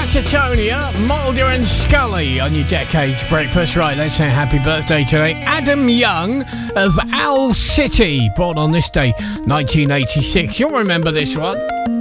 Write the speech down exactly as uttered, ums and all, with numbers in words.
Catatonia, Mulder and Scully on your Decades Breakfast. Right, let's say happy birthday today. Adam Young of Owl City, born on this day, nineteen eighty-six. You'll remember this one.